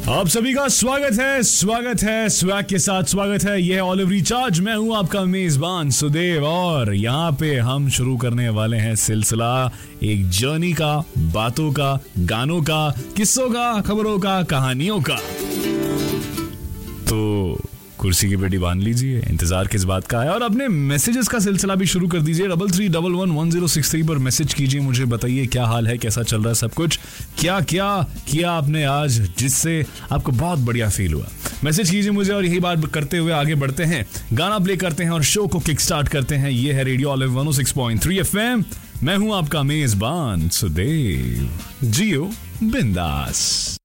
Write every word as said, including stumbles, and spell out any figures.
आप सभी का स्वागत है स्वागत है स्वैग के साथ स्वागत है। यह है ऑलिव रिचार्ज। मैं हूं आपका मेजबान सुदेव और यहाँ पे हम शुरू करने वाले हैं सिलसिला एक जर्नी का, बातों का, गानों का, किस्सों का, खबरों का, कहानियों का। तो कुर्सी की पेटी बांध लीजिए, इंतजार किस बात का है, और अपने मैसेजेस का सिलसिला भी शुरू कर दीजिए। Double three double one one zero six three पर मैसेज कीजिए, मुझे बताइए क्या हाल है, कैसा चल रहा है सब कुछ, क्या क्या किया आपने आज जिससे आपको बहुत बढ़िया फील हुआ। मैसेज कीजिए मुझे और यही बात करते हुए आगे बढ़ते हैं, गाना प्ले करते हैं और शो को किक स्टार्ट करते हैं। ये है रेडियो ऑलिव वन ओ six point three F M. मैं हूं आपका मेजबान सुदेव। जियो बिंदास।